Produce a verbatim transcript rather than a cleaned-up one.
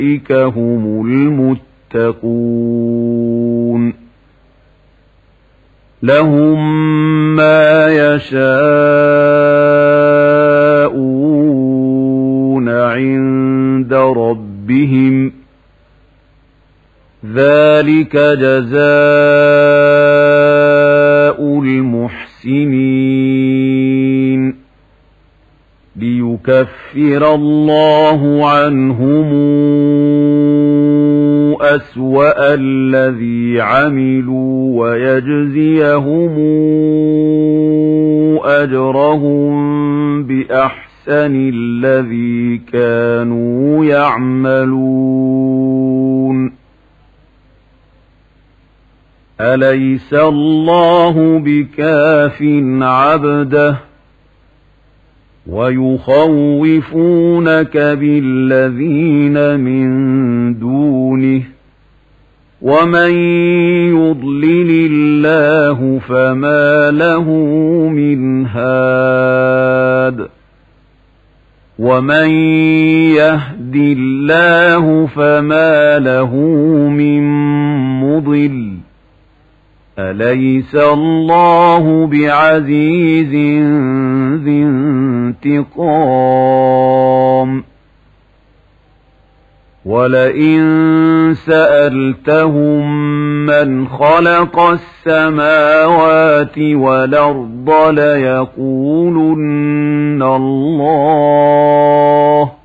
أولئك هم المتقون لهم ما يشاءون عند ربهم ذلك جزاء المحسنين ليكفر الله عنهم أسوأ الذي عملوا ويجزيهم أجرهم بأحسن الذي كانوا يعملون أليس الله بكاف عبده ويخوفونك بالذين من دونه ومن يضلل الله فما له من هاد ومن يهد الله فما له من مضل أليس الله بعزيز ذي انتقام ولئن سألتهم من خلق السماوات والأرض ليقولن الله